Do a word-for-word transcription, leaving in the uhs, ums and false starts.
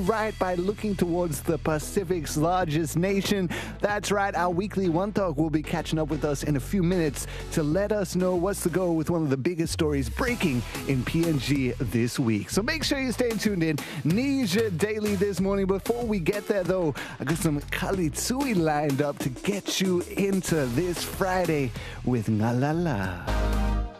right by looking towards the Pacific's largest nation. That's right, our weekly One Talk will be catching up with us in a few minutes to let us know what's to go with one of the biggest stories breaking in P N G this week. So make sure you stay tuned in. Niger Daily this morning. Before we get there, though, I got some Kalitsui lined up to get you into this Friday with Ngalala.